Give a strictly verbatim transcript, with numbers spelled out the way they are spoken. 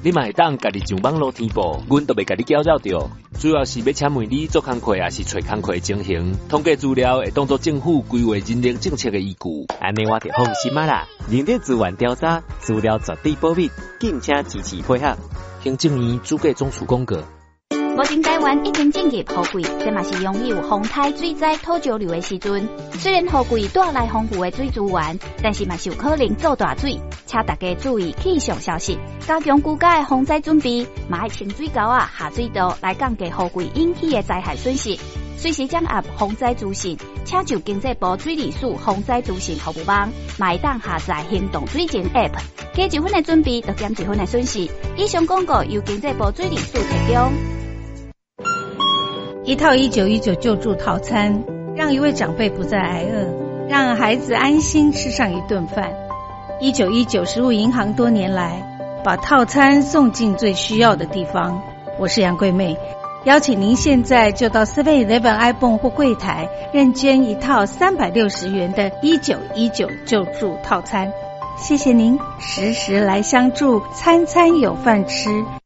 你嘛会当家己上网络填报，阮都袂甲你搅扰着。主要是要请问你做工课，还是找工课情形，统计资料会当作政府规划人力政策的依据。 安尼我就放心啊啦，人力资源调查资料绝对保密，敬请支持配合。 行政院主计总署公告。 目前台湾已经进入雨季，这嘛是拥有风台、水灾、土石流的时阵。虽然雨季带来丰富的水资源，但是嘛是有可能造大水，请大家注意气象消息，加强居家的防灾准备，嘛要清水沟啊、下水道来降低雨季引起的灾害损失。随时掌握防灾资讯，请就经济部水利署防灾资讯服务网，嘛会当下载行动水情 App， 加一分的准备，就减一分的损失。以上广告由经济部水利署提供。 一套一九一九救助套餐，让一位长辈不再挨饿，让孩子安心吃上一顿饭。一九一九食物银行多年来把套餐送进最需要的地方。我是杨桂妹，邀请您现在就到 seven eleven iPhone 或柜台认捐一套三百六十元的一九一九救助套餐。谢谢您时时来相助，餐餐有饭吃。